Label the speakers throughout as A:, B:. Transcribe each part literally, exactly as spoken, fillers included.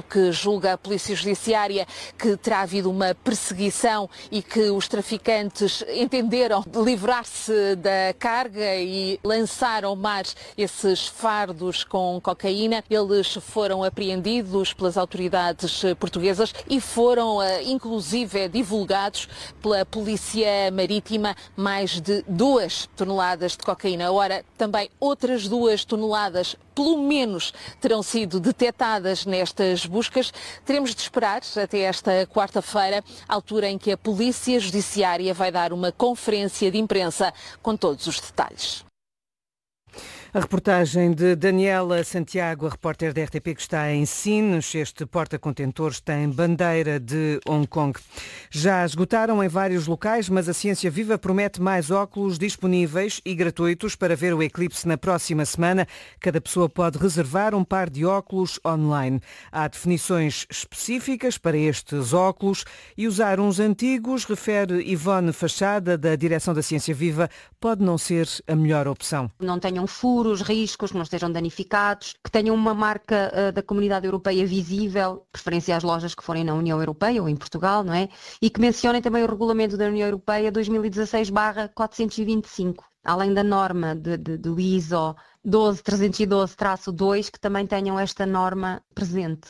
A: que julga a Polícia Judiciária que terá havido uma perseguição e que os traficantes entenderam livrar-se da carga e lançaram ao mar esses fardos com cocaína. Eles foram apreendidos pelas autoridades portuguesas e foram, inclusive, divulgados pela Polícia Marítima mais de duas toneladas de cocaína. Ora, também outras duas toneladas, pelo menos, terão sido detectadas nestas buscas. Teremos de esperar até esta quarta-feira, altura em que a Polícia Judiciária vai dar uma conferência de imprensa com todos os detalhes.
B: A reportagem de Daniela Santiago, a repórter da R T P que está em Sines. Este porta-contentores tem bandeira de Hong Kong. Já esgotaram em vários locais, mas a Ciência Viva promete mais óculos disponíveis e gratuitos para ver o eclipse na próxima semana. Cada pessoa pode reservar um par de óculos online. Há definições específicas para estes óculos e usar uns antigos, refere Ivone Fachada, da direção da Ciência Viva, pode não ser a melhor opção.
C: Não tenham furos, riscos, que não estejam danificados, que tenham uma marca uh, da Comunidade Europeia visível, preferência às lojas que forem na União Europeia ou em Portugal, não é? E que mencionem também o regulamento da União Europeia dois mil e dezasseis barra quatrocentos e vinte e cinco, além da norma de, de, do I S O doze trezentos e doze traço dois, que também tenham esta norma presente.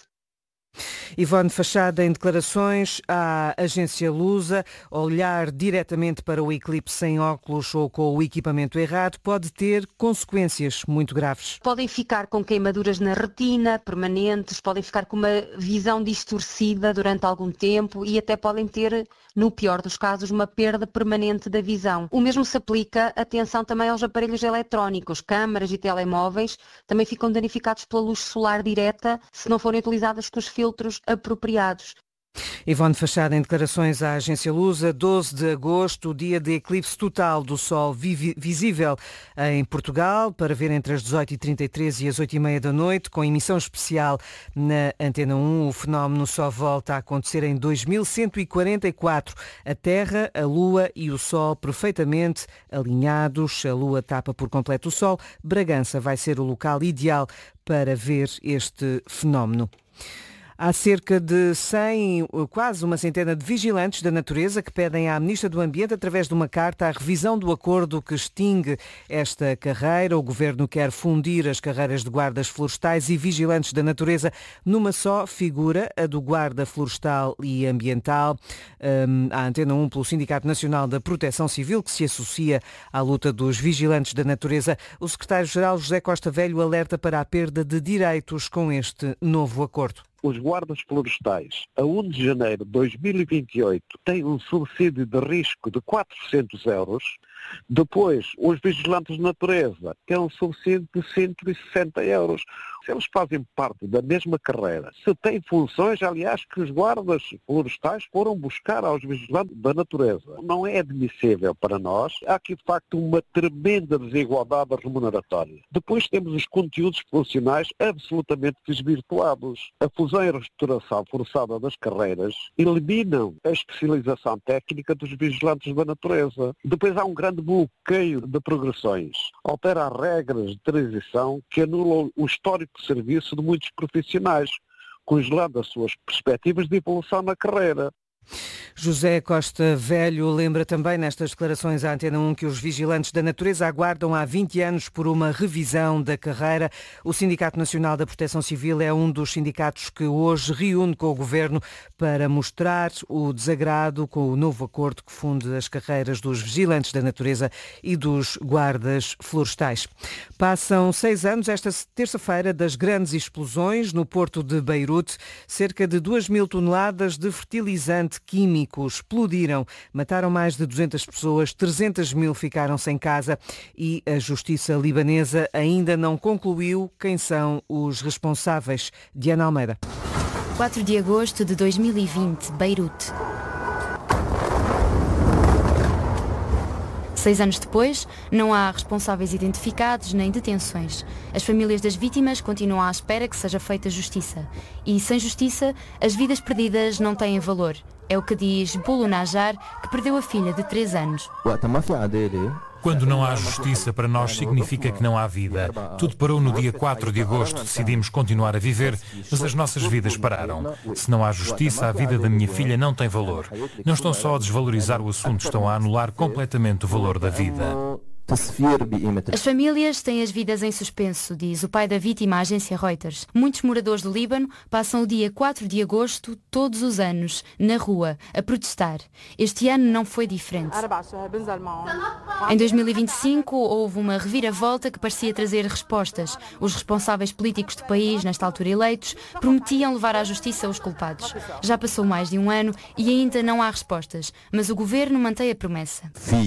B: Ivone Fachada, em declarações à agência Lusa, olhar diretamente para o eclipse sem óculos ou com o equipamento errado pode ter consequências muito graves.
C: Podem ficar com queimaduras na retina permanentes, podem ficar com uma visão distorcida durante algum tempo e até podem ter, no pior dos casos, uma perda permanente da visão. O mesmo se aplica, atenção, também aos aparelhos eletrónicos, câmaras e telemóveis, também ficam danificados pela luz solar direta se não forem utilizadas com os filtros apropriados.
B: Ivone Fachada, em declarações à agência Lusa, doze de agosto, dia de eclipse total do Sol visível em Portugal, para ver entre as dezoito e trinta e três e as oito e meia da noite, com emissão especial na Antena um. O fenómeno só volta a acontecer em dois mil cento e quarenta e quatro. A Terra, a Lua e o Sol perfeitamente alinhados. A Lua tapa por completo o Sol. Bragança vai ser o local ideal para ver este fenómeno. Há cerca de cem, quase uma centena de vigilantes da natureza que pedem à Ministra do Ambiente, através de uma carta, a revisão do acordo que extingue esta carreira. O Governo quer fundir as carreiras de guardas florestais e vigilantes da natureza numa só figura, a do guarda florestal e ambiental. Um, a Antena um, pelo Sindicato Nacional da Proteção Civil, que se associa à luta dos vigilantes da natureza. O Secretário-Geral José Costa Velho alerta para a perda de direitos com este novo acordo.
D: Os guardas florestais, a primeiro de janeiro de dois mil e vinte e oito, têm um subsídio de risco de quatrocentos euros. Depois, os vigilantes de natureza têm um subsídio de cento e sessenta euros. Se eles fazem parte da mesma carreira, se têm funções, aliás, que os guardas florestais foram buscar aos vigilantes da natureza, não é admissível para nós. Há aqui, de facto, uma tremenda desigualdade remuneratória. Depois temos os conteúdos funcionais absolutamente desvirtuados. A fusão e reestruturação forçada das carreiras eliminam a especialização técnica dos vigilantes da natureza. Depois há um grande bloqueio de progressões. Altera as regras de transição que anulam o histórico de serviço de muitos profissionais, congelando as suas perspectivas de evolução na carreira.
B: José Costa Velho lembra também nestas declarações à Antena um que os vigilantes da natureza aguardam há vinte anos por uma revisão da carreira. O Sindicato Nacional da Proteção Civil é um dos sindicatos que hoje reúne com o Governo para mostrar o desagrado com o novo acordo que funde as carreiras dos vigilantes da natureza e dos guardas florestais. Passam seis anos esta terça-feira das grandes explosões no porto de Beirute. Cerca de duas mil toneladas de fertilizante químico explodiram, mataram mais de duzentas pessoas, trezentas mil ficaram sem casa e a justiça libanesa ainda não concluiu quem são os responsáveis. Diana Almeida.
E: quatro de agosto de dois mil e vinte, Beirute. Seis anos depois, não há responsáveis identificados nem detenções. As famílias das vítimas continuam à espera que seja feita justiça. E sem justiça, as vidas perdidas não têm valor. É o que diz Bulu Najar, que perdeu a filha de três anos.
F: Quando não há justiça para nós, significa que não há vida. Tudo parou no dia quatro de agosto, decidimos continuar a viver, mas as nossas vidas pararam. Se não há justiça, a vida da minha filha não tem valor. Não estão só a desvalorizar o assunto, estão a anular completamente o valor da vida.
E: As famílias têm as vidas em suspenso, diz o pai da vítima à agência Reuters. Muitos moradores do Líbano passam o dia quatro de agosto, todos os anos, na rua, a protestar. Este ano não foi diferente. Em dois mil e vinte e cinco, houve uma reviravolta que parecia trazer respostas. Os responsáveis políticos do país, nesta altura eleitos, prometiam levar à justiça os culpados. Já passou mais de um ano e ainda não há respostas, mas o governo mantém a promessa.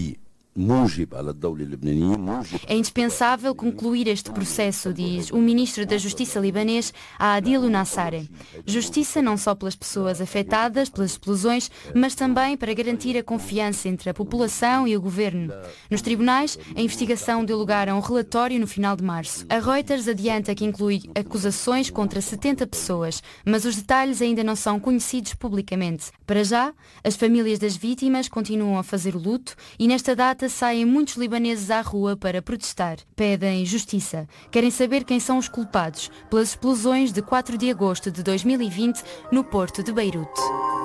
E: É indispensável concluir este processo, diz o ministro da Justiça libanês, Adil Nassare. Justiça não só pelas pessoas afetadas pelas explosões, mas também para garantir a confiança entre a população e o governo. Nos tribunais, a investigação deu lugar a um relatório no final de março. A Reuters adianta que inclui acusações contra setenta pessoas, mas os detalhes ainda não são conhecidos publicamente. Para já, as famílias das vítimas continuam a fazer o luto e nesta data saem muitos libaneses à rua para protestar. Pedem justiça. Querem saber quem são os culpados pelas explosões de quatro de agosto de dois mil e vinte no porto de Beirute.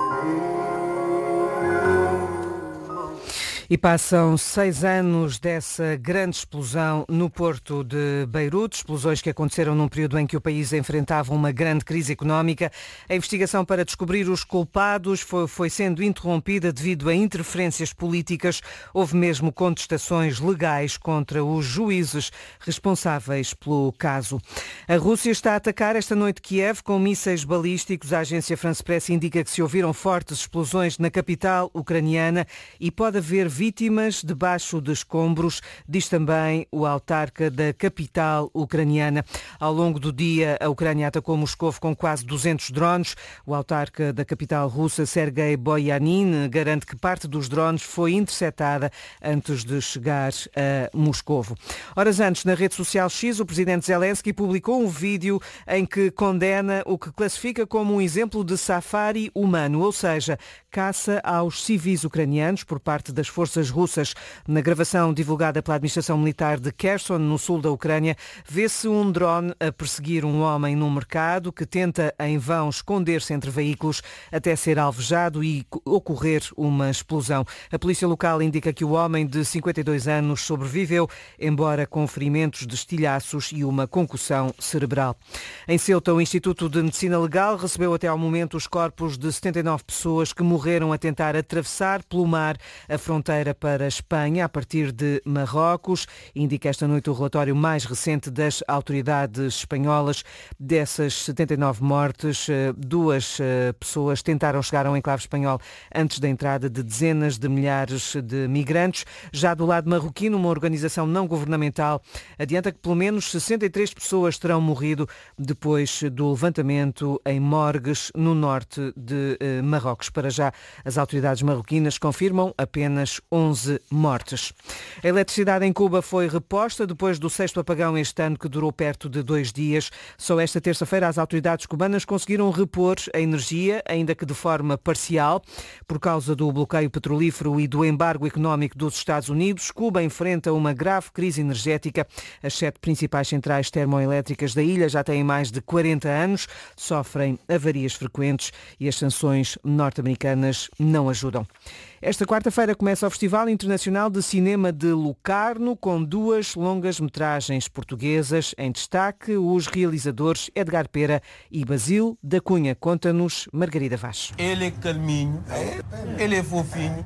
B: E passam seis anos dessa grande explosão no porto de Beirute, explosões que aconteceram num período em que o país enfrentava uma grande crise económica. A investigação para descobrir os culpados foi, foi sendo interrompida devido a interferências políticas. Houve mesmo contestações legais contra os juízes responsáveis pelo caso. A Rússia está a atacar esta noite Kiev com mísseis balísticos. A agência France Press indica que se ouviram fortes explosões na capital ucraniana e pode haver vítimas debaixo de escombros, diz também o autarca da capital ucraniana. Ao longo do dia, a Ucrânia atacou Moscou com quase duzentos drones. O autarca da capital russa, Sergei Boyanin, garante que parte dos drones foi interceptada antes de chegar a Moscou. Horas antes, na rede social X, o presidente Zelensky publicou um vídeo em que condena o que classifica como um exemplo de safari humano, ou seja, caça aos civis ucranianos por parte das forças russas. Na gravação divulgada pela administração militar de Kherson, no sul da Ucrânia, vê-se um drone a perseguir um homem num mercado que tenta em vão esconder-se entre veículos até ser alvejado e ocorrer uma explosão. A polícia local indica que o homem de cinquenta e dois anos sobreviveu, embora com ferimentos de estilhaços e uma concussão cerebral. Em Ceuta, o Instituto de Medicina Legal recebeu até ao momento os corpos de setenta e nove pessoas que morreram a tentar atravessar pelo mar a fronteira para a Espanha a partir de Marrocos. Indica esta noite o relatório mais recente das autoridades espanholas. Dessas setenta e nove mortes, duas pessoas tentaram chegar ao enclave espanhol antes da entrada de dezenas de milhares de migrantes. Já do lado marroquino, uma organização não governamental adianta que pelo menos sessenta e três pessoas terão morrido depois do levantamento em morgues no norte de Marrocos. Para já, as autoridades marroquinas confirmam apenas onze mortes. A eletricidade em Cuba foi reposta depois do sexto apagão este ano, que durou perto de dois dias. Só esta terça-feira as autoridades cubanas conseguiram repor a energia, ainda que de forma parcial. Por causa do bloqueio petrolífero e do embargo económico dos Estados Unidos, Cuba enfrenta uma grave crise energética. As sete principais centrais termoelétricas da ilha já têm mais de quarenta anos, sofrem avarias frequentes e as sanções norte-americanas não ajudam. Esta quarta-feira começa o Festival Internacional de Cinema de Locarno, com duas longas-metragens portuguesas em destaque, os realizadores Edgar Pera e Basílio da Cunha. Conta-nos Margarida Vaz.
G: Ele é calminho, ele é fofinho,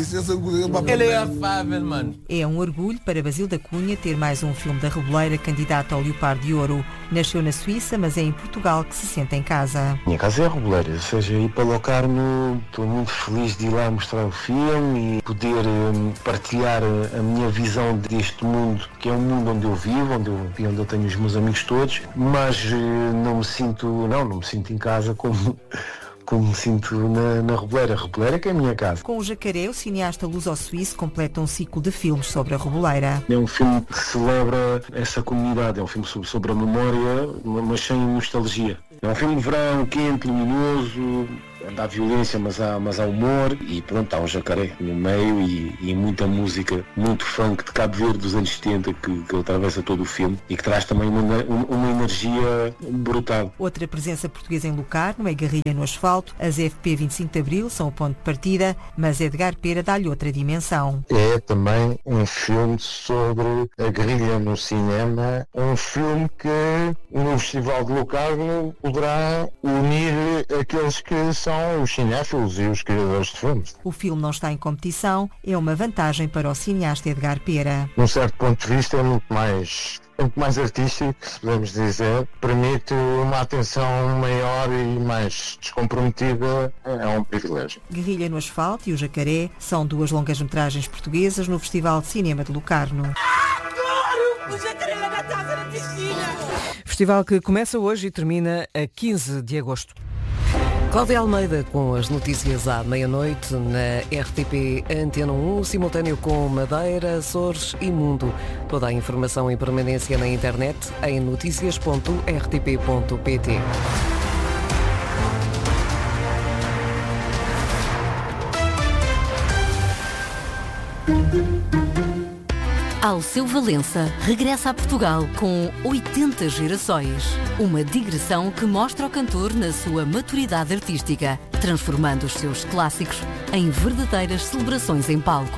G: ele é afável, mano.
H: É um orgulho para Basílio da Cunha ter mais um filme da Reboleira candidato ao Leopardo de Ouro. Nasceu na Suíça, mas é em Portugal que se sente em casa.
I: Minha casa é a Reboleira, ou seja, ir para Locarno, estou muito feliz de ir lá mostrar o filme e poder um, partilhar a minha visão deste mundo, que é um mundo onde eu vivo, onde eu, onde eu tenho os meus amigos todos, mas uh, não me sinto, não, não me sinto em casa como... como me sinto na, na Reboleira. A Reboleira que é a minha casa.
H: Com o Jacaré, o cineasta luso-suíço completa um ciclo de filmes sobre a Reboleira.
I: É um filme que celebra essa comunidade, é um filme sobre, sobre a memória, mas sem nostalgia. É um filme de verão, quente, luminoso, há violência, mas há, mas há humor e pronto, há um jacaré no meio e, e muita música, muito funk de Cabo Verde dos anos setenta que, que atravessa todo o filme e que traz também uma, uma energia brutal.
H: Outra presença portuguesa em Locarno é Guerrilha no Asfalto. As F P vinte e cinco de Abril são o ponto de partida, mas Edgar Pera dá-lhe outra dimensão.
J: É também um filme sobre a guerrilha no cinema, um filme que no Festival de Locarno poderá unir aqueles que são os cinéfilos e os criadores de filmes.
H: O filme não está em competição, é uma vantagem para o cineasta Edgar Pera.
J: De um certo ponto de vista é muito mais, muito mais artístico, se podemos dizer. Permite uma atenção maior e mais descomprometida, é um privilégio.
H: Guerrilha no Asfalto e O Jacaré são duas longas-metragens portuguesas no Festival de Cinema de Locarno.
K: Adoro! O jacaré na taça na piscina!
B: Festival que começa hoje e termina a quinze de agosto.
L: Cláudia Almeida com as notícias à meia-noite na R T P Antena um, simultâneo com Madeira, Açores e Mundo. Toda a informação em permanência na internet em notícias ponto r t p ponto p t.
M: Alceu Valença regressa a Portugal com oitenta gerações. Uma digressão que mostra o cantor na sua maturidade artística, transformando os seus clássicos em verdadeiras celebrações em palco.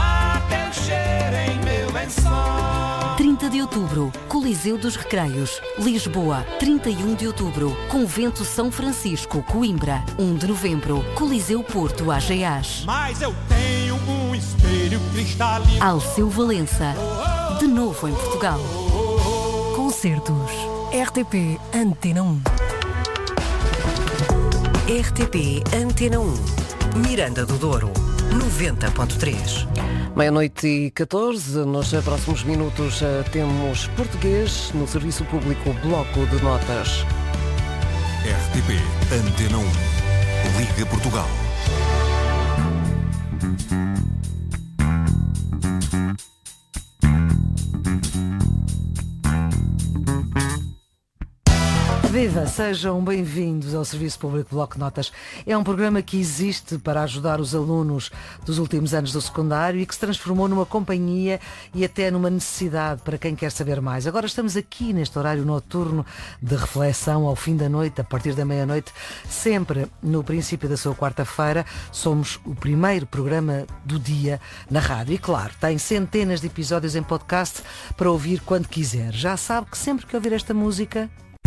M: trinta de outubro, Coliseu dos Recreios, Lisboa. trinta e um de outubro, Convento São Francisco, Coimbra. um de novembro, Coliseu Porto, Ageás.
N: Mas eu tenho um espelho cristalino.
M: Alceu Valença, de novo em Portugal.
L: Concertos. R T P Antena um. R T P Antena um. Miranda do Douro, noventa ponto três. Meia-noite e catorze, nos próximos minutos temos português no Serviço Público Bloco de Notas.
O: R T P Antena um. Liga Portugal.
B: Viva, sejam bem-vindos ao Serviço Público Bloco de Notas. É um programa que existe para ajudar os alunos dos últimos anos do secundário e que se transformou numa companhia e até numa necessidade para quem quer saber mais. Agora estamos aqui neste horário noturno de reflexão ao fim da noite, a partir da meia-noite, sempre no princípio da sua quarta-feira. Somos o primeiro programa do dia na rádio e, claro, tem centenas de episódios em podcast para ouvir quando quiser. Já sabe que sempre que ouvir esta música...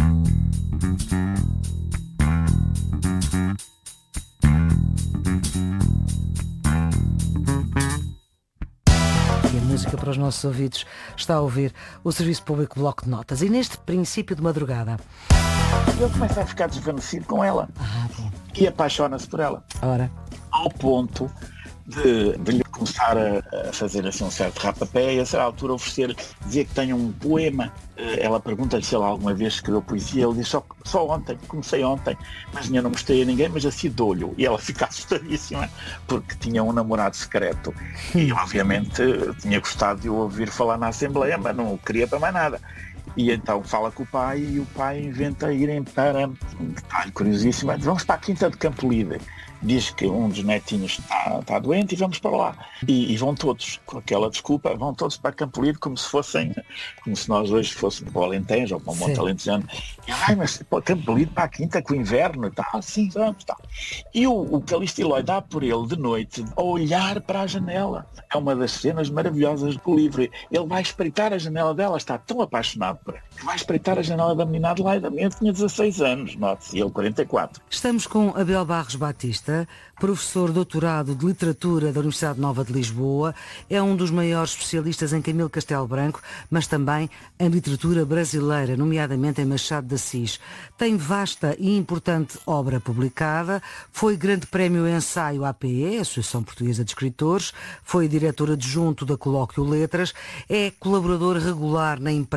B: E a música para os nossos ouvidos está a ouvir o Serviço Público Bloco de Notas. E neste princípio de madrugada...
P: Ele começa a ficar desvanecido com ela.
B: Ah, bom.
P: E apaixona-se por ela.
B: Ora.
P: Ao ponto de, de lhe começar a, a fazer assim um certo rapapé e a certa altura oferecer, dizer que tem um poema. Ela pergunta-lhe se ele alguma vez escreveu poesia. Ele diz só, só ontem, comecei ontem, mas ainda não mostrei a ninguém, mas assim dou-lhe. E ela fica assustadíssima porque tinha um namorado secreto e obviamente tinha gostado de o ouvir falar na Assembleia, mas não queria para mais nada. E então fala com o pai e o pai inventa irem para, um detalhe curiosíssimo, vamos para a Quinta de Campo Líder. Diz que um dos netinhos está, está doente e vamos para lá. E, e vão todos, com aquela desculpa, vão todos para Campo Líder como se fossem, como se nós hoje fôssemos para o Alentejo ou para o Monte Alentejano. E ai, mas para Campo Líder, para a Quinta com o inverno e tal, sim, vamos, tal. E o, o Calixto Eloy dá por ele de noite a olhar para a janela. É uma das cenas maravilhosas do livro. Ele vai espreitar a janela dela, está tão apaixonado por ela, que vai espreitar a janela da menina Adelaide. A menina tinha dezasseis anos, note-se, e ele quarenta e quatro.
B: Estamos com Abel Barros Batista, professor doutorado de Literatura da Universidade Nova de Lisboa, é um dos maiores especialistas em Camilo Castelo Branco, mas também em literatura brasileira, nomeadamente em Machado de Assis. Tem vasta e importante obra publicada, foi Grande Prémio Ensaio A P E, Associação Portuguesa de Escritores, foi diretor adjunto da Colóquio Letras, é colaborador regular na imprensa,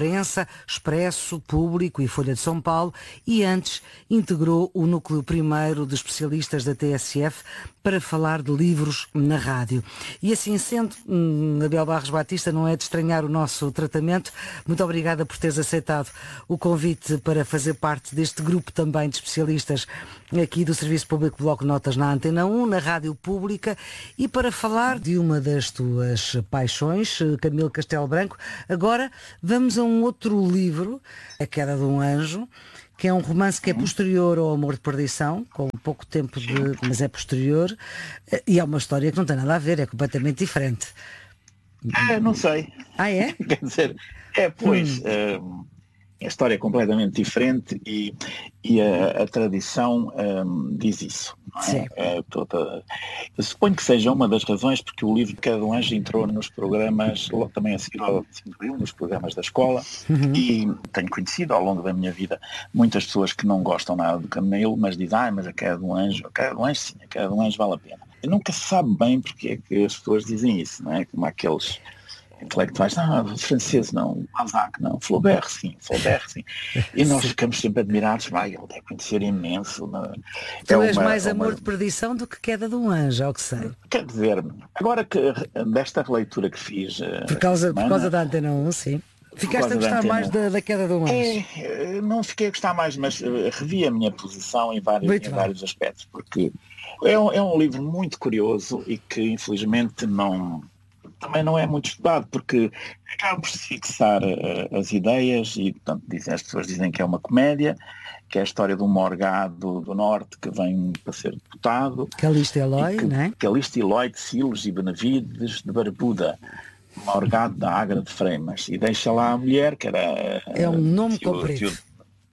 B: Terra, Expresso, Público e Folha de São Paulo, e antes integrou o núcleo primeiro de especialistas da T S F para falar de livros na rádio. E assim sendo, Abel Barros Batista, não é de estranhar o nosso tratamento. Muito obrigada por teres aceitado o convite para fazer parte deste grupo também de especialistas aqui do Serviço Público Bloco de Notas na Antena um, na Rádio Pública, e para falar de uma das tuas paixões, Camilo Castelo Branco. Agora vamos a um outro livro, A Queda de um Anjo, que é um romance que é posterior ao Amor de Perdição, com pouco tempo de... mas é posterior, e é uma história que não tem nada a ver, é completamente diferente.
P: Ah, não sei.
B: Ah, é?
P: Quer dizer, é, pois, hum. uh, a história é completamente diferente e, e a, a tradição um, diz isso. Não é?
B: Sim.
P: É toda... Eu suponho que seja uma das razões porque o livro Queda de um Anjo entrou nos programas, logo também a seguir ao nos programas da escola, uhum. E tenho conhecido ao longo da minha vida muitas pessoas que não gostam nada do Camilo, mas dizem, ah, mas a Queda de um Anjo, a Queda de um Anjo sim, a Queda de um Anjo vale a pena. E nunca se sabe bem porque é que as pessoas dizem isso, não é? Como aqueles intelectuais, não, francês não, Balzac não, Flaubert sim, Flaubert sim. E nós ficamos sempre admirados, vai, ele deve conhecer imenso. Não?
B: Tu
P: é
B: és
P: uma,
B: mais
P: é
B: Amor
P: uma...
B: de Perdição do que Queda de um Anjo, ao que sei.
P: Quer dizer, agora que desta releitura que fiz...
B: Por causa,
P: semana,
B: por causa da Antena um, sim. Ficaste a gostar mais da, da Queda de um Anjo?
P: É, não fiquei a gostar mais, mas uh, revi a minha posição em vários, em vários aspectos, porque é um, é um livro muito curioso e que infelizmente não... também não é muito estudado, porque acaba por se fixar uh, as ideias e, portanto, dizem, as pessoas dizem que é uma comédia, que é a história de um morgado do Norte que vem para ser deputado.
B: Calixto Eloy, não é?
P: Calixto Eloy de Silos e Benavides de Barbuda, morgado da Agra de Freimas, e deixa lá a mulher, que era...
B: É um nome
P: tio,
B: comprido.
P: Tio,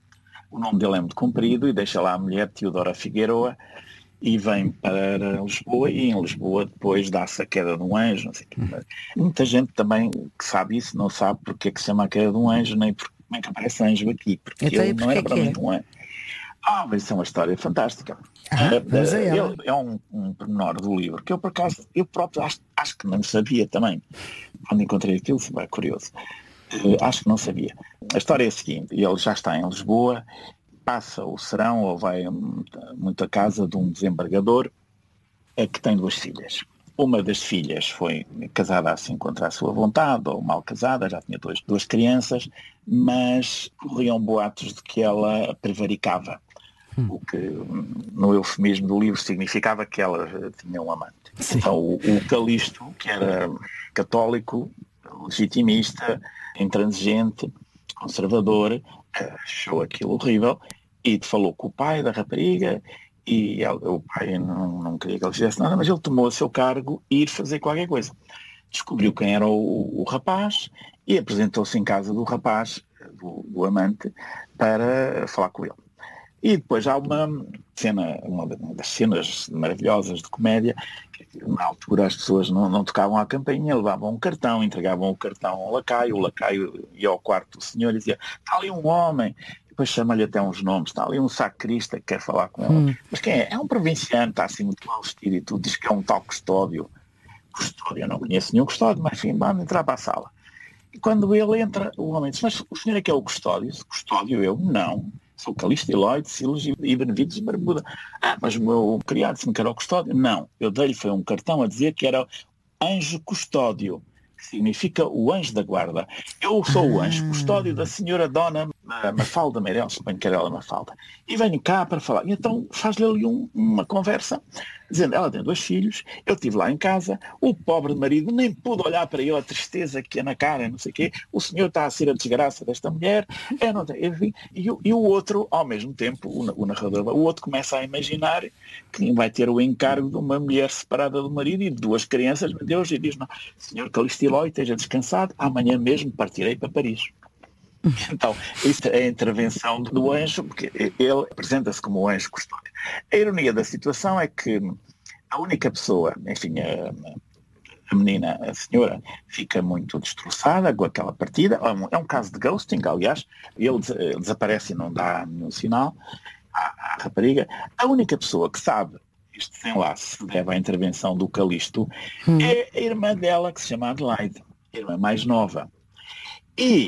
P: o nome dele é muito comprido, e deixa lá a mulher, Teodora Figueroa, e vem para Lisboa, e em Lisboa depois dá-se a Queda de um Anjo. Não sei que. Muita gente também que sabe isso não sabe porque é que se chama a Queda de um Anjo, nem porque, como é que aparece anjo aqui, porque
B: então,
P: ele não era para
B: é?
P: mim um anjo. Ah, mas isso é uma história fantástica.
B: Ah,
P: uh, ele, é um, um pormenor do livro que eu por acaso, eu próprio acho, acho que não sabia também. Quando encontrei aquilo, foi curioso. Uh, acho que não sabia. A história é a seguinte, ele já está em Lisboa, passa o serão ou vai muito à casa de um desembargador é que tem duas filhas. Uma das filhas foi casada assim contra a sua vontade, ou mal casada, já tinha dois, duas crianças, mas corriam boatos de que ela prevaricava, hum. o que no eufemismo do livro significava que ela tinha um amante. Sim. Então o, o Calixto, que era católico, legitimista, intransigente, conservador, achou aquilo horrível e falou com o pai da rapariga e ele, o pai não, não queria que ele fizesse nada, mas ele tomou o seu cargo e ir fazer qualquer coisa. Descobriu quem era o, o rapaz e apresentou-se em casa do rapaz, do, do amante, para falar com ele. E depois há uma cena, uma das cenas maravilhosas de comédia, que na altura as pessoas não, não tocavam à campainha, levavam um cartão, entregavam o cartão ao lacaio, o lacaio ia ao quarto do senhor e dizia, está ali um homem, depois chama-lhe até uns nomes, está ali um sacrista que quer falar com ele. Hum. Mas quem é? É um provinciano, está assim muito mal vestido e tudo, diz que é um tal Custódio. Custódio, eu não conheço nenhum Custódio, mas enfim, vamos entrar para a sala. E quando ele entra, o homem diz, mas o senhor é que é o Custódio? Custódio, eu? Não. Sou Calixto Eloy de Silos e Benavides de Barbuda. Ah, mas o meu criado disse-me que era o Custódio. Não, eu dei-lhe foi um cartão a dizer que era Anjo Custódio, que significa o anjo da guarda. Eu sou o anjo custódio da senhora Dona Mafalda Meireles, suponho que era ela Mafalda, e venho cá para falar. E então faz-lhe ali um, uma conversa, dizendo, ela tem dois filhos, eu estive lá em casa, o pobre marido nem pude olhar para eu, a tristeza que é na cara, não sei o quê, o senhor está a ser a desgraça desta mulher, eu não tenho, enfim, e, e o outro, ao mesmo tempo, o, o narrador, o outro começa a imaginar que vai ter o encargo de uma mulher separada do marido e de duas crianças, meu Deus, e diz, não, senhor Calixto Eloy, esteja descansado, amanhã mesmo partirei para Paris. Então, isso é a intervenção do anjo, porque ele apresenta-se como o anjo custódio. A ironia da situação é que a única pessoa, enfim, a, a menina, a senhora, fica muito destroçada com aquela partida. É um, é um caso de ghosting, aliás, ele des- desaparece e não dá nenhum sinal à, à rapariga. A única pessoa que sabe este desenlace se deve à intervenção do Calixto hum. é a irmã dela, que se chama Adelaide, a irmã mais nova. E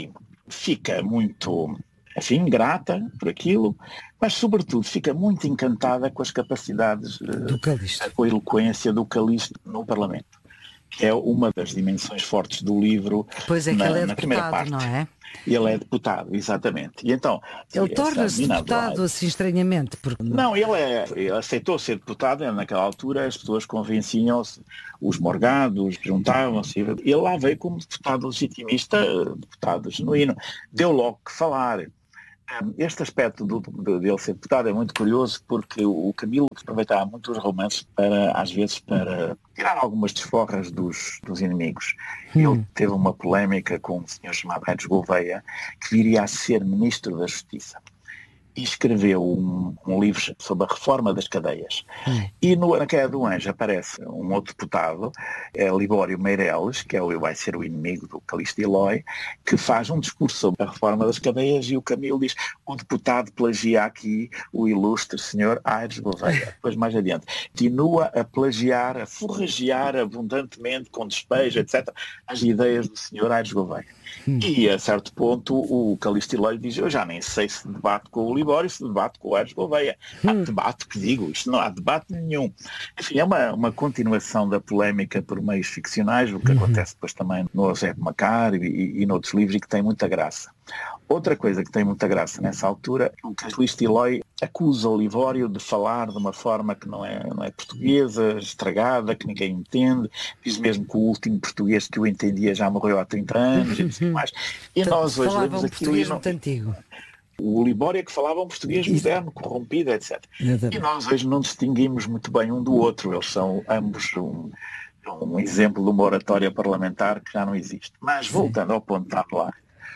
P: fica muito, enfim, grata por aquilo, mas sobretudo fica muito encantada com as capacidades,
Q: do Calixto,
P: com a eloquência do Calixto no Parlamento, que é uma das dimensões fortes do livro.
Q: Pois é que
P: na,
Q: ele é
P: na primeira
Q: deputado,
P: parte.
Q: não é?
P: Ele é deputado, exatamente. E então,
Q: ele torna-se deputado assim estranhamente. Porque...
P: Não, ele, é, ele aceitou ser deputado, naquela altura as pessoas convenciam-se, os morgados juntavam-se. Ele lá veio como deputado legitimista, deputado genuíno. Deu logo que falar. Este aspecto do, de, dele ser deputado é muito curioso porque o Camilo aproveitava muito os romances para, às vezes, para tirar algumas desforras dos, dos inimigos. Hum. Ele teve uma polémica com um senhor chamado Aires Gouveia, que viria a ser ministro da Justiça. E escreveu um, um livro sobre a reforma das cadeias. Hum. E no, na Queda do Anjo aparece um outro deputado, é Libório Meireles, que é o, vai ser o inimigo do Calixto Eloy, que faz um discurso sobre a reforma das cadeias e o Camilo diz, o deputado plagia aqui o ilustre senhor Aires Gouveia. Depois mais adiante, continua a plagiar, a forragear abundantemente, com despejo, etcétera, as ideias do senhor Aires Gouveia. Hum. E a certo ponto o Calixto Eloy diz, eu já nem sei se debate com o Libório, se debate com o Aires Gouveia. Hum. Há debate que digo, isto não há debate nenhum. Enfim, é uma, uma continuação da polémica por meios ficcionais, o que uhum. acontece depois também no Eusébio Macário e, e noutros livros e que tem muita graça. Outra coisa que tem muita graça nessa altura, o Calixto Eloy acusa o Libório de falar de uma forma que não é, não é portuguesa, estragada, que ninguém entende, diz mesmo que o último português que o entendia já morreu há trinta anos, e assim mais. E
Q: então,
P: nós hoje lemos
Q: um
P: aquilo e não...
Q: muito antigo.
P: O Libório é que falava um português moderno, corrompido, etcétera. E nós hoje não distinguimos muito bem um do outro, eles são ambos um, um exemplo de uma oratória parlamentar que já não existe. Mas voltando ao ponto de lá,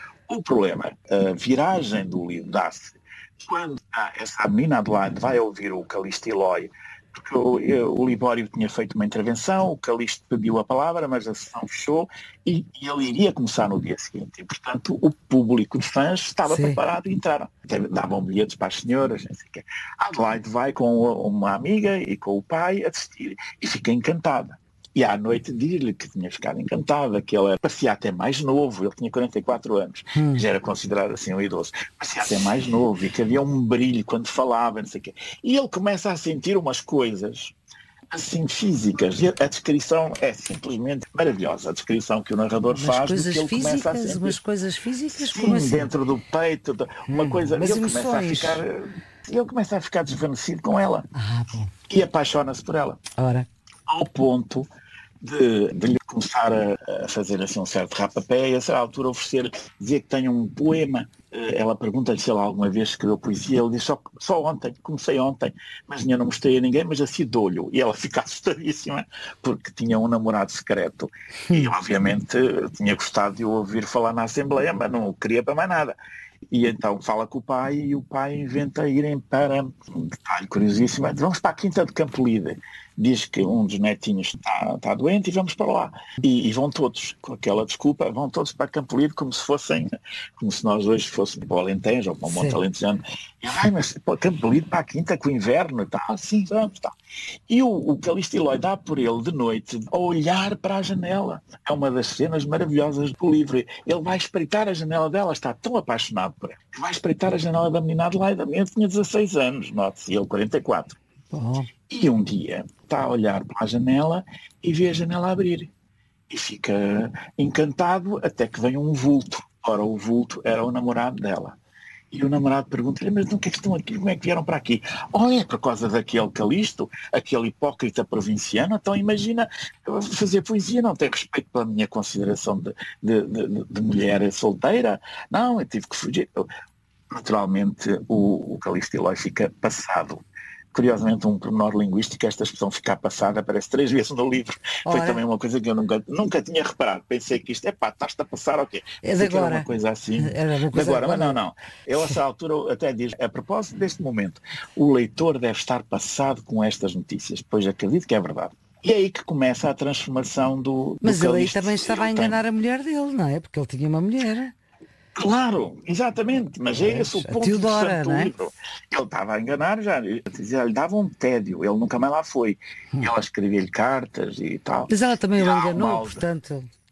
P: o problema, a viragem do livro dá-se quando ah, essa menina Adelaide vai ouvir o Calixto Eloy, porque o, o Libório tinha feito uma intervenção, o Calixto pediu a palavra, mas a sessão fechou e, e ele iria começar no dia seguinte. E, portanto, o público de fãs estava Sim. preparado e entraram. Davam bilhetes para as senhoras, não sei o quê. A Adelaide vai com uma amiga e com o pai assistir e fica encantada. E à noite diz-lhe que tinha ficado encantada, que ele era, parecia até mais novo, ele tinha quarenta e quatro anos, hum. já era considerado assim um idoso, parecia até mais novo e que havia um brilho quando falava, não sei o quê. E ele começa a sentir umas coisas assim físicas, e a descrição é simplesmente maravilhosa, a descrição que o narrador
Q: umas
P: faz
Q: coisas
P: do que ele
Q: físicas,
P: começa a sentir.
Q: Umas coisas físicas?
P: Sim,
Q: como assim?
P: dentro do peito, uma
Q: hum,
P: coisa,
Q: mas
P: ele começa a ficar, ele começa a ficar desvanecido com ela
Q: ah, bom.
P: e apaixona-se por ela.
Q: Ora.
P: Ao ponto De, de lhe começar a, a fazer assim um certo rapapé e a certa altura oferecer, dizer que tem um poema. Ela pergunta-lhe se ele alguma vez escreveu poesia, ele diz só, só ontem, comecei ontem, mas ainda não mostrei a ninguém, mas assim dou-lhe. E ela fica assustadíssima porque tinha um namorado secreto e obviamente tinha gostado de o ouvir falar na Assembleia, mas não queria para mais nada. E então fala com o pai e o pai inventa irem para, um detalhe curiosíssimo, vamos para a Quinta de Campolide. Diz que um dos netinhos está, está doente e vamos para lá. E, e vão todos, com aquela desculpa, vão todos para Campolide como se fossem, como se nós hoje fôssemos para o Alentejo ou para o Monte Alentejano. E ai, mas para Campolide, para a Quinta com o inverno e tal, sim, vamos, tal. E o, o Calixto Eloy dá por ele de noite a olhar para a janela. É uma das cenas maravilhosas do livro. Ele vai espreitar a janela dela, está tão apaixonado por ela, que vai espreitar a janela da menina Adelaide. A menina tinha dezasseis anos, note-se, e ele quarenta e quatro. Oh. E um dia está a olhar para a janela e vê a janela abrir. E fica encantado até que vem um vulto. Ora, o vulto era o namorado dela. E o namorado pergunta-lhe, mas não que é que estão aqui? Como é que vieram para aqui? Oh, é por causa daquele Calixto, aquele hipócrita provinciano. Então imagina, fazer poesia não tem respeito pela minha consideração de, de, de, de mulher solteira. Não, eu tive que fugir. Naturalmente, o, o Calixto Eloy fica passado. Curiosamente, um pormenor linguístico, esta expressão ficar passada aparece três vezes no livro. Ora. Foi também uma coisa que eu nunca, nunca tinha reparado. Pensei que isto, é pá, estás-te a passar ou quê?
Q: É de agora.
P: Era uma coisa assim.
Q: Era uma coisa
P: de agora, mas não, não. Eu, a essa altura, até diz, a propósito deste momento, o leitor deve estar passado com estas notícias, pois acredito que é verdade. E é aí que começa a transformação do...
Q: Mas
P: do
Q: ele aí
P: Calixto.
Q: também estava a enganar a mulher dele, não é? Porque ele tinha uma mulher.
P: Claro, exatamente, mas é esse o ponto
Q: Teodora,
P: do
Q: não é?
P: livro. Ele estava a enganar já, lhe dava um tédio, ele nunca mais lá foi. Hum. E ela escrevia-lhe cartas e tal.
Q: Mas ela também o
P: ah,
Q: enganou,
P: mal...
Q: portanto...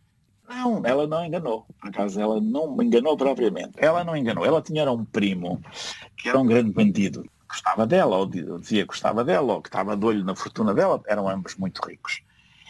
P: Não, ela não enganou. Por acaso, ela não me enganou propriamente. Ela não enganou. Ela tinha um primo que era um grande bandido. Gostava dela, ou dizia que gostava dela, ou que estava de olho na fortuna dela. Eram ambos muito ricos.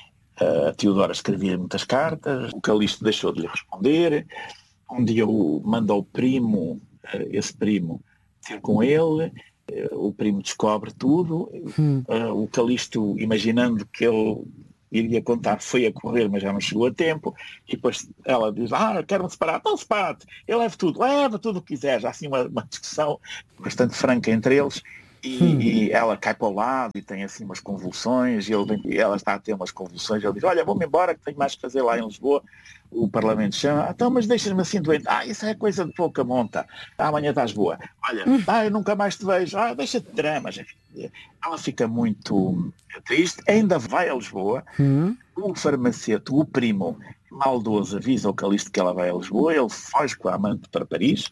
P: A Teodora escrevia muitas cartas. O Calixto deixou de lhe responder. Um dia o, manda o primo, esse primo, ter com ele. O primo descobre tudo. Hum. O Calixto, imaginando que ele iria contar, foi a correr, mas já não chegou a tempo, e depois ela diz, ah, quero-me separar, então separa-te, eu levo tudo, leva tudo o que quiseres. Há assim uma, uma discussão bastante franca entre eles, e, hum. e ela cai para o lado e tem assim umas convulsões, e, ele, e ela está a ter umas convulsões, ele diz, olha, vou-me embora que tenho mais que fazer lá em Lisboa. O Parlamento chama, ah, então, mas deixas-me assim doente. Ah, isso é coisa de pouca monta. Ah, amanhã estás boa. Olha, hum. ah, eu nunca mais te vejo. Ah, deixa-te de dramas. Ela fica muito triste, ainda vai a Lisboa. Hum. O farmacêutico, o primo maldoso, avisa o Calixto que ela vai a Lisboa, ele foge com a amante para Paris,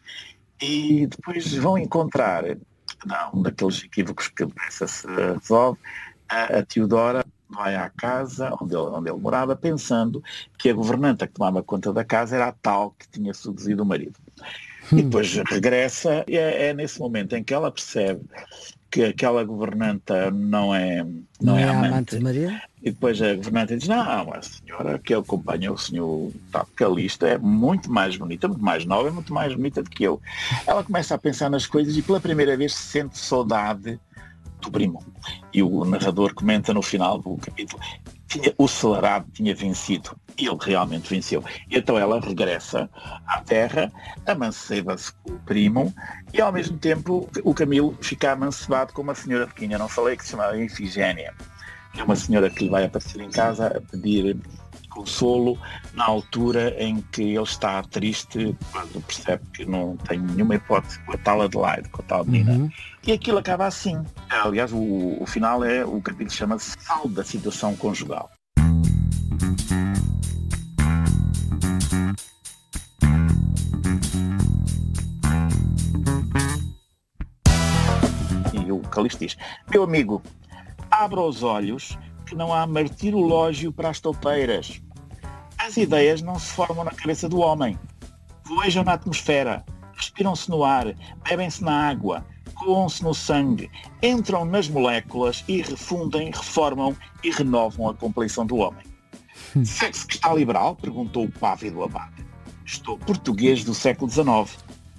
P: e depois vão encontrar, não, um daqueles equívocos que depressa se resolve, a, a Teodora vai à casa onde ele, onde ele morava, pensando que a governanta que tomava conta da casa era a tal que tinha seduzido o marido. Hum. E depois regressa, e é, é nesse momento em que ela percebe que aquela governanta não é, não
Q: não
P: é,
Q: é
P: amante.
Q: amante de Maria?
P: E depois a governanta diz, não, a senhora que acompanha o senhor Calixto é muito mais bonita, muito mais nova, muito mais bonita do que eu. Ela começa a pensar nas coisas e pela primeira vez sente saudade do primo. E o narrador comenta no final do capítulo, tinha, o acelerado tinha vencido, e ele realmente venceu. E então ela regressa à terra, amanceba-se com o primo, e ao mesmo tempo o Camilo fica amancebado com uma senhora de quem eu não falei, que se chamava Ifigénia, que é uma senhora que lhe vai aparecer em casa a pedir consolo na altura em que ele está triste, quando percebe que não tem nenhuma hipótese com a tal Adelaide, com a tal menina. Uhum. E aquilo acaba assim. Aliás, o, o final é, o capítulo chama-se Saldo da Situação Conjugal. E o Calixto diz, meu amigo, abra os olhos que não há martirológio para as toupeiras. As ideias não se formam na cabeça do homem. Voejam na atmosfera, respiram-se no ar, bebem-se na água, coam-se no sangue, entram nas moléculas e refundem, reformam e renovam a compleição do homem. Sexo que está liberal? Perguntou o pávido abade. Estou português do século dezenove.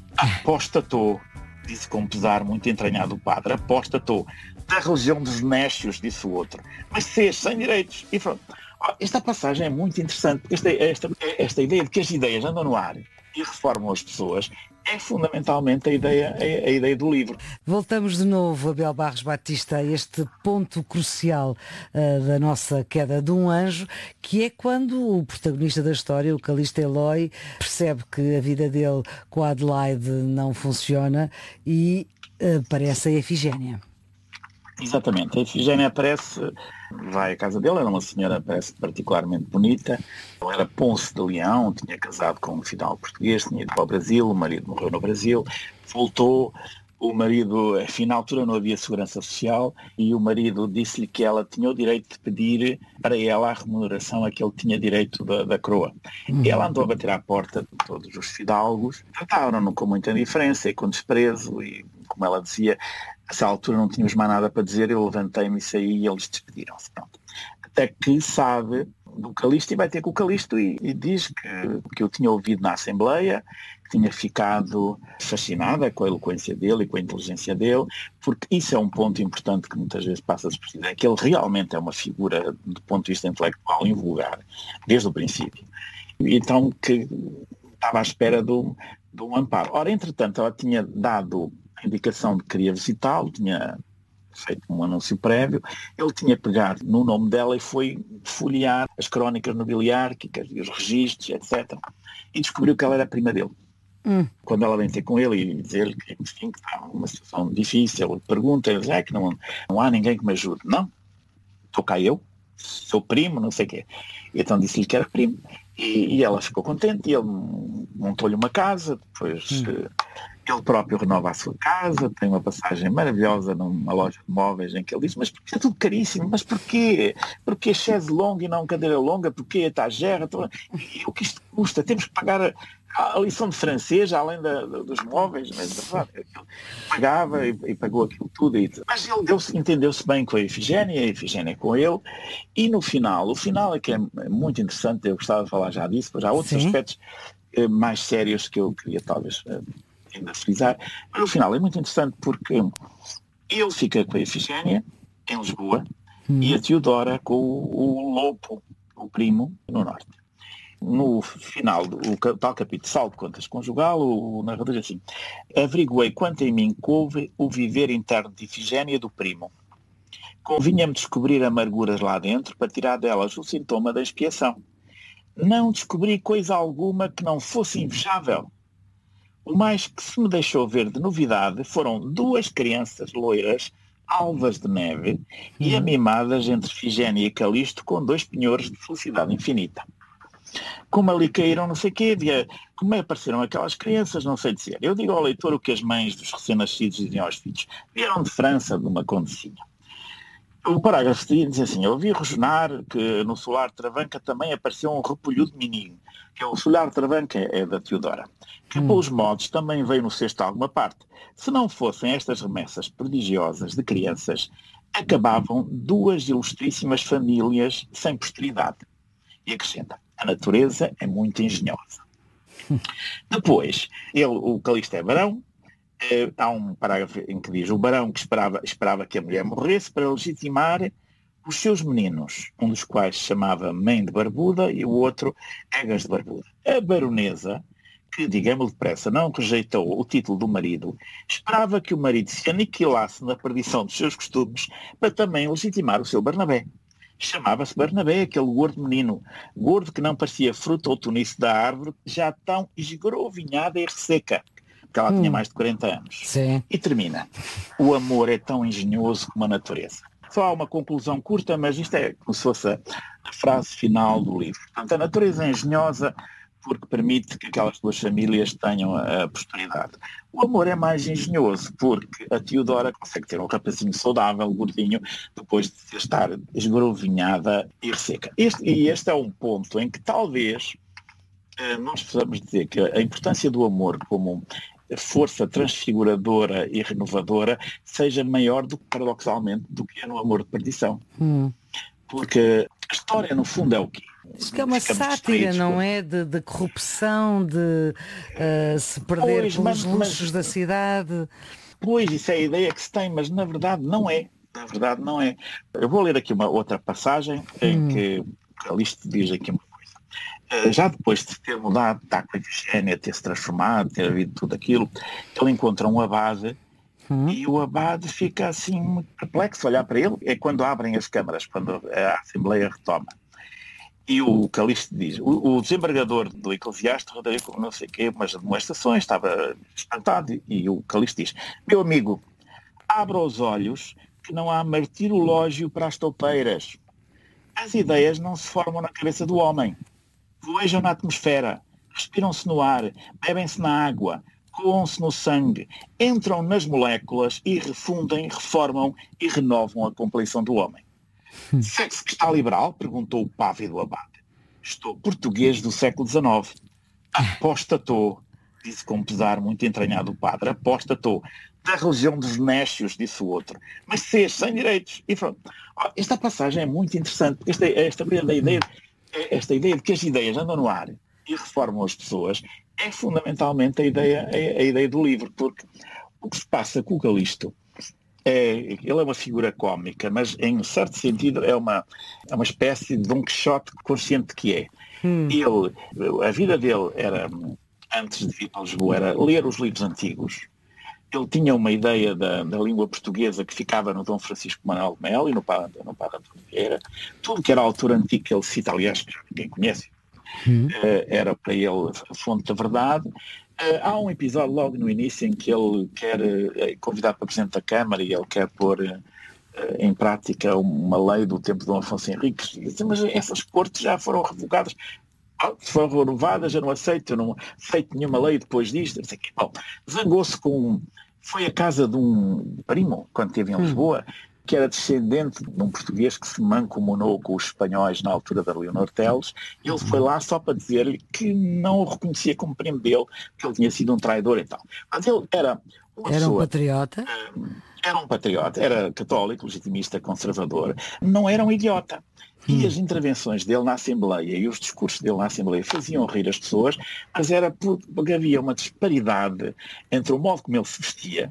P: Apostatou, disse com pesar muito entranhado o padre. Apostatou. Da religião dos nécios, disse o outro. Mas sês sem direitos. E pronto. Esta passagem é muito interessante, porque esta, esta, esta ideia de que as ideias andam no ar e reformam as pessoas é fundamentalmente a ideia, a, a ideia do livro.
Q: Voltamos de novo, Abel Barros Batista, a este ponto crucial uh, da nossa queda de um anjo, que é quando o protagonista da história, o Calixto Eloy, percebe que a vida dele com a Adelaide não funciona e uh, aparece a Ifigénia.
P: Exatamente, a Ifigénia aparece, vai à casa dele, era uma senhora, parece particularmente bonita, ela era Ponce de Leão, tinha casado com um fidalgo português, tinha ido para o Brasil, o marido morreu no Brasil, voltou, o marido, enfim, na altura não havia segurança social, e o marido disse-lhe que ela tinha o direito de pedir para ela a remuneração a que ele tinha direito da, da coroa. Uhum. E ela andou a bater à porta de todos os fidalgos, trataram-no com muita indiferença e com desprezo, e como ela dizia, a essa altura não tínhamos mais nada para dizer, eu levantei-me e saí e eles despediram-se. Pronto. Até que sabe do Calixto e vai ter com o Calixto e, e diz que, que eu tinha ouvido na Assembleia, que tinha ficado fascinada com a eloquência dele e com a inteligência dele, porque isso é um ponto importante que muitas vezes passa despercebido, é que ele realmente é uma figura, do ponto de vista intelectual, invulgar, desde o princípio. Então, que estava à espera de um, de um amparo. Ora, entretanto, ela tinha dado a indicação de que queria visitá-lo, tinha feito um anúncio prévio, ele tinha pegado no nome dela e foi folhear as crónicas nobiliárquicas e os registros, etcétera. E descobriu que ela era a prima dele. Hum. Quando ela vem ter com ele e dizer que, enfim, que está numa situação difícil, ele pergunta, ele diz, é que não, não há ninguém que me ajude. Não, estou cá eu, sou primo, não sei o quê. E então disse-lhe que era primo. E, e ela ficou contente e ele montou-lhe uma casa, depois... Hum. Ele próprio renova a sua casa, tem uma passagem maravilhosa numa loja de móveis em que ele diz, mas porque é tudo caríssimo, mas porquê? Porquê chaise longue e não cadeira longa? Porquê a tagera? E o que isto custa? Temos que pagar a, a lição de francês, além da, da, dos móveis, mas verdade, ele pagava e, e pagou aquilo tudo. E, mas ele deu-se, entendeu-se bem com a Ifigénia, a Ifigénia com ele, e no final, o final é que é muito interessante, eu gostava de falar já disso, pois há outros Sim. aspectos eh, mais sérios que eu queria talvez... Eh, ainda frisar, mas no final é muito interessante porque ele fica com a Ifigénia em Lisboa hum. e a Teodora com o, o Lopo, o primo, no norte. No final do o, tal capítulo Saldo de Contas Conjugal, o, o narrador diz assim: averiguei quanto em mim couve o viver interno de Ifigénia e do primo. Convinha-me descobrir amarguras lá dentro para tirar delas o sintoma da expiação. Não descobri coisa alguma que não fosse invejável. O mais que se me deixou ver de novidade foram duas crianças loiras, alvas de neve, uhum. e amimadas entre Ifigénia e Calisto com dois penhores de felicidade infinita. Como ali caíram não sei o quê, via, como apareceram aquelas crianças, não sei dizer. Eu digo ao leitor o que as mães dos recém-nascidos dizem aos filhos. Vieram de França, de uma condecinha. O parágrafo seguinte diz assim: eu ouvi rosnar que no solar de Travanca também apareceu um repolhudo menino, que é o solar de Travanca é da Teodora, que hum. pelos modos também veio no cesto a alguma parte. Se não fossem estas remessas prodigiosas de crianças, acabavam duas ilustríssimas famílias sem posteridade. E acrescenta: a natureza é muito engenhosa. Hum. Depois, ele, o Calisto é barão. Uh, há um parágrafo em que diz: o barão que esperava, esperava que a mulher morresse para legitimar os seus meninos, um dos quais se chamava Mãe de Barbuda e o outro Egas de Barbuda. A baronesa, que, digamos depressa, não rejeitou o título do marido, esperava que o marido se aniquilasse na perdição dos seus costumes para também legitimar o seu Barnabé. Chamava-se Barnabé, aquele gordo menino, gordo que não parecia fruto ou tunice da árvore, já tão esgrovinhada e resseca, porque ela hum. tinha mais de quarenta anos.
Q: Sim.
P: E termina: o amor é tão engenhoso como a natureza. Só há uma conclusão curta, mas isto é como se fosse a, a frase final do livro. Portanto, a natureza é engenhosa porque permite que aquelas duas famílias tenham a, a posteridade. O amor é mais engenhoso porque a Teodora consegue ter um rapazinho saudável, gordinho, depois de estar esgrovinhada e resseca. Este, e este é um ponto em que talvez eh, nós possamos dizer que a importância do amor como força transfiguradora e renovadora seja maior do que, paradoxalmente, do que é no amor de perdição. Hum. Porque a história, no fundo, é o quê?
Q: Isto que é uma sátira, não é? De, de corrupção, de uh, se perder pois, pelos mas, luxos mas, da cidade.
P: Pois, isso é a ideia que se tem, mas na verdade não é. Na verdade não é. Eu vou ler aqui uma outra passagem em hum. que o Calisto diz aqui uma coisa. Uh, já depois de ter mudado, estar com a Ifigénia, ter se transformado, ter havido tudo aquilo, ele encontra um abade hum. e o abade fica assim muito perplexo a olhar para ele. É quando abrem as câmaras, quando a Assembleia retoma. E o Calisto diz: o, o desembargador do Eclesiástico, Rodrigo, não sei o quê, mas de demonstrações, estava espantado, e o Calisto diz: meu amigo, abra os olhos que não há martirológio para as toupeiras. As ideias não se formam na cabeça do homem. Voejam na atmosfera, respiram-se no ar, bebem-se na água, coam-se no sangue, entram nas moléculas e refundem, reformam e renovam a compleição do homem. Segue-se que está liberal? Perguntou o pávido abade. Estou português do século dezenove. Apostatou, disse com um pesar muito entranhado o padre. Apostatou. Da religião dos nécios, disse o outro. Mas ser sem direitos. E pronto. Esta passagem é muito interessante, porque esta, esta, ideia, esta ideia de que as ideias andam no ar e reformam as pessoas é fundamentalmente a ideia, a, a ideia do livro, porque o que se passa com o Calisto é, ele é uma figura cómica, mas em um certo sentido é uma, é uma espécie de Dom Quixote consciente que é. Hum. Ele, a vida dele era, antes de vir para Lisboa, era ler os livros antigos. Ele tinha uma ideia da, da língua portuguesa que ficava no Dom Francisco Manuel de Melo e no Padre, no Padre António Vieira. Tudo que era a autor antigo que ele cita, aliás, que ninguém conhece, hum. era para ele a fonte da verdade. Uh, há um episódio logo no início em que ele quer, é uh, convidado para Presidente da Câmara e ele quer pôr uh, em prática uma lei do tempo de Dom Afonso Henriques. E diz, mas essas cortes já foram revogadas. Oh, se for renovada, já não aceito, eu não aceito nenhuma lei depois disto. Não sei o quê. Bom, zangou-se com... Foi a casa de um primo, quando esteve em Lisboa, hum. que era descendente de um português que se mancomunou com os espanhóis na altura da Leonor Teles. Ele foi lá só para dizer-lhe que não o reconhecia como primo dele, que ele tinha sido um traidor e tal. Mas ele era uma
Q: Era
P: pessoa,
Q: um patriota?
P: Uh, era um patriota, era católico, legitimista, conservador, não era um idiota. E as intervenções dele na Assembleia e os discursos dele na Assembleia faziam rir as pessoas, mas era porque havia uma disparidade entre o modo como ele se vestia,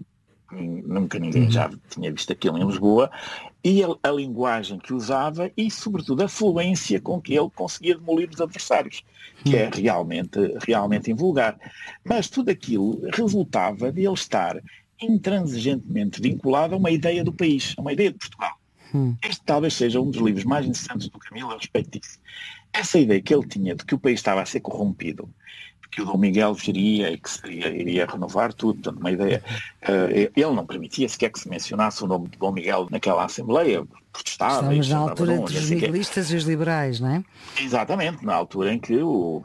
P: nunca ninguém já tinha visto aquilo em Lisboa, e a, a linguagem que usava e, sobretudo, a fluência com que ele conseguia demolir os adversários, que é realmente, realmente invulgar. Mas tudo aquilo resultava de ele estar intransigentemente vinculado a uma ideia do país, a uma ideia de Portugal. Hum. Este talvez seja um dos livros mais interessantes do Camilo a respeito disso. Essa ideia que ele tinha de que o país estava a ser corrompido, que o Dom Miguel viria e que seria, iria renovar tudo, portanto, uma ideia. Uh, ele não permitia sequer que se mencionasse o nome de Dom Miguel naquela Assembleia, protestava.
Q: Estamos na altura entre os miguelistas e os liberais, não é?
P: Exatamente, na altura em que o,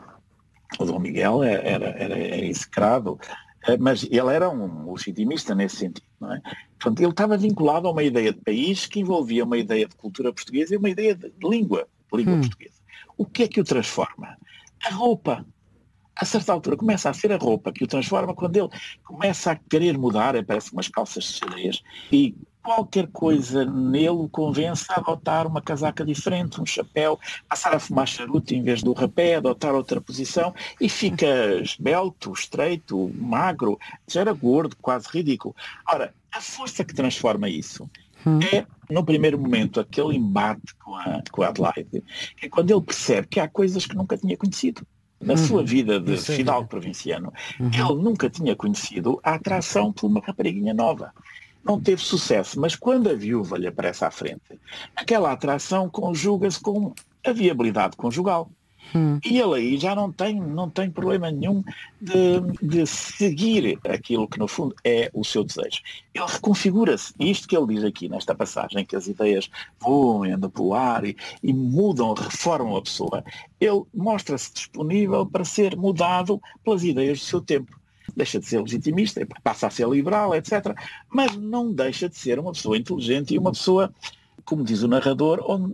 P: o Dom Miguel era, era, era execrado. Mas ele era um legitimista nesse sentido, não é? Portanto, ele estava vinculado a uma ideia de país que envolvia uma ideia de cultura portuguesa e uma ideia de língua, de língua hum. portuguesa. O que é que o transforma? A roupa. A certa altura começa a ser a roupa que o transforma quando ele começa a querer mudar, parece umas calças de xadrez, e qualquer coisa nele o convence a adotar uma casaca diferente, um chapéu, passar a fumar charuto em vez do rapé, adotar outra posição, e fica esbelto, estreito, magro, já era gordo, quase ridículo. Ora, a força que transforma isso hum. é, no primeiro momento, aquele embate com a, com a Adelaide, que é quando ele percebe que há coisas que nunca tinha conhecido. Na uhum. sua vida de fidalgo provinciano, uhum. ele nunca tinha conhecido a atração por uma rapariguinha nova. Não teve sucesso, mas quando a viúva lhe aparece à frente, aquela atração conjuga-se com a viabilidade conjugal. Hum. E ele aí já não tem, não tem problema nenhum de, de seguir aquilo que no fundo é o seu desejo. Ele reconfigura-se. E isto que ele diz aqui nesta passagem, que as ideias voam e andam pelo ar e, e mudam, reformam a pessoa, ele mostra-se disponível para ser mudado pelas ideias do seu tempo. Deixa de ser legitimista, passa a ser liberal, etcétera. Mas não deixa de ser uma pessoa inteligente e uma pessoa, como diz o narrador, onde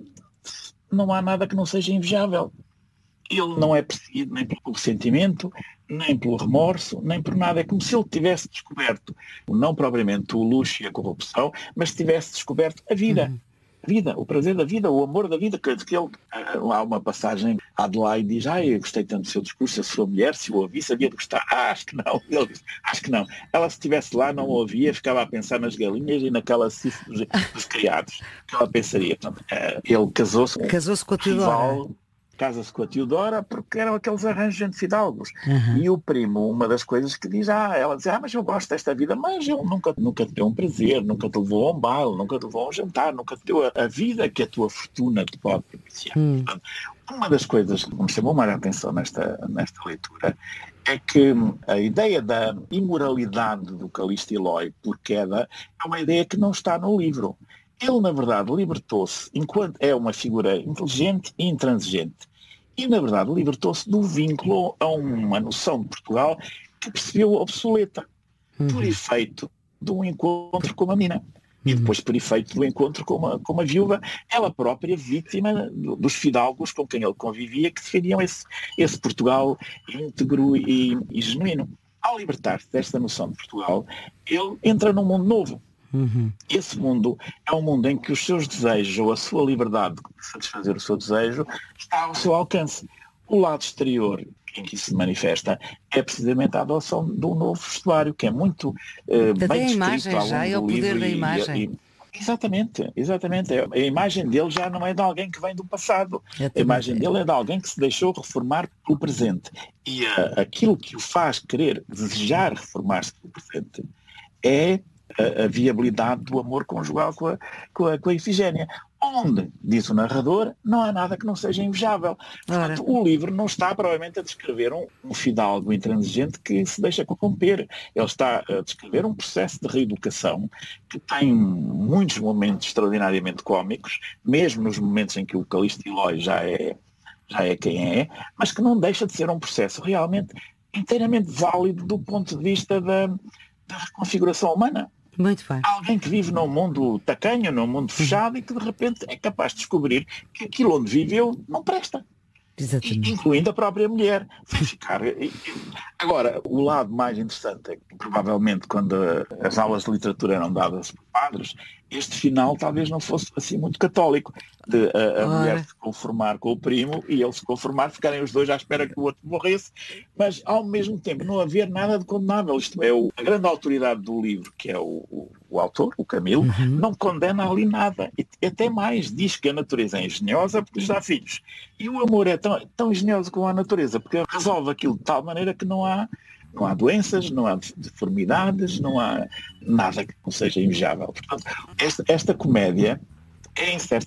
P: não há nada que não seja invejável. Ele não é perseguido nem pelo ressentimento, nem pelo remorso, nem por nada. É como se ele tivesse descoberto, não propriamente o luxo e a corrupção, mas tivesse descoberto a vida. Uhum. A vida, o prazer da vida, o amor da vida. Que ele, há uma passagem, a Adelaide diz, ah, eu gostei tanto do seu discurso, a sua mulher, se o ouvi, sabia de gostar. Ah, acho que não. Ele diz, acho que não. Ela, se estivesse lá, não o ouvia, ficava a pensar nas galinhas e naquela cifra dos, dos criados. Que ela pensaria. Portanto, ele casou-se com,
Q: casou-se com a
P: rival, casa-se com a Teodora porque eram aqueles arranjos entre fidalgos. Uhum. E o primo, uma das coisas que diz, ah, ela diz, ah, mas eu gosto desta vida, mas ele nunca, nunca te deu um prazer, nunca te levou a um baile, nunca te levou a um jantar, nunca te deu a, a vida que a tua fortuna te pode propiciar. Uhum. Portanto, uma das coisas que me chamou mais a atenção nesta, nesta leitura é que a ideia da imoralidade do Calixto Eloy por queda é uma ideia que não está no livro. Ele, na verdade, libertou-se, enquanto é uma figura inteligente e intransigente, e, na verdade, libertou-se do vínculo a uma noção de Portugal que percebeu obsoleta, uhum. por efeito de um encontro com uma menina. E depois, por efeito do encontro com uma, com uma viúva, ela própria vítima dos fidalgos com quem ele convivia, que defendiam esse, esse Portugal íntegro e, e genuíno. Ao libertar-se desta noção de Portugal, ele entra num mundo novo. Uhum. Esse mundo é um mundo em que os seus desejos ou a sua liberdade de satisfazer o seu desejo está ao seu alcance. O lado exterior em que isso se manifesta é precisamente a adoção de um novo vestuário, que é muito uh, bem
Q: a imagem já é o poder da imagem. E,
P: e, exatamente, exatamente. A imagem dele já não é de alguém que vem do passado. A imagem dele é de alguém que se deixou reformar pelo presente. E uh, aquilo que o faz querer, desejar reformar-se pelo presente é A, a viabilidade do amor conjugal com a, com a, com a Ifigénia, onde, diz o narrador, não há nada que não seja invejável. Portanto, o livro não está provavelmente a descrever um, um fidalgo intransigente que se deixa corromper. Ele está a descrever um processo de reeducação que tem muitos momentos extraordinariamente cómicos, mesmo nos momentos em que o Calixto Eloy já é já é quem é, mas que não deixa de ser um processo realmente inteiramente válido do ponto de vista da, da reconfiguração humana.
Q: Muito bem.
P: Alguém que vive num mundo tacanho, num mundo fechado e que de repente é capaz de descobrir que aquilo onde viveu não presta.
Q: Exatamente.
P: Incluindo a própria mulher. Ficar... Agora, o lado mais interessante é que provavelmente quando as aulas de literatura eram dadas por padres, este final talvez não fosse assim muito católico, de a, a mulher se conformar com o primo e ele se conformar, ficarem os dois à espera que o outro morresse, mas ao mesmo tempo não haver nada de condenável. Isto é, o, a grande autoridade do livro, que é o, o, o autor, o Camilo, uhum. não condena ali nada. E até mais, diz que a natureza é engenhosa porque lhes dá filhos. E o amor é tão, tão engenhoso como a natureza, porque resolve aquilo de tal maneira que não há Não há doenças, não há deformidades, não há nada que não seja invejável. Portanto, esta, esta comédia é, em certo